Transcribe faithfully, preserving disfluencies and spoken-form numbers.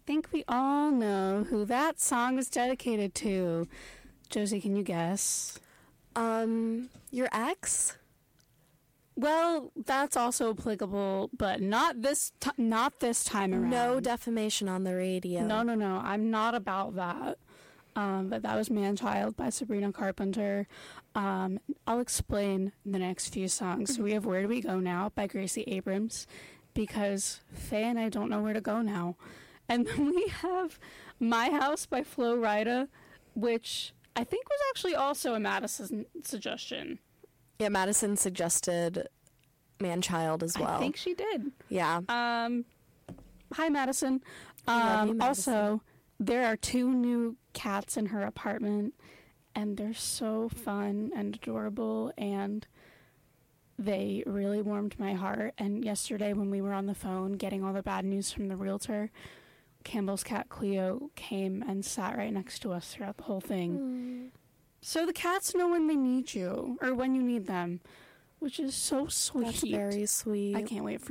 think we all know who that song is dedicated to. Josie, can you guess? Um, your ex? Well, that's also applicable, but not this t- not this time around. No defamation on the radio. No, no, no. I'm not about that. Um, but that was Man-Child by Sabrina Carpenter. Um, I'll explain the next few songs. So we have Where Do We Go Now by Gracie Abrams, because Faye and I don't know where to go now. And then we have My House by Flo Rida, which I think was actually also a Madison suggestion. Yeah, Madison suggested Man-Child as well. I think she did. Yeah. Um, hi, Madison. We love Um, you, Madison. Also, there are two new cats in her apartment, and they're so fun and adorable, and they really warmed my heart. And yesterday when we were on the phone getting all the bad news from the realtor, Campbell's cat Cleo came and sat right next to us throughout the whole thing. Mm. So the cats know when they need you, or when you need them, which is so sweet. That's very sweet. I can't wait for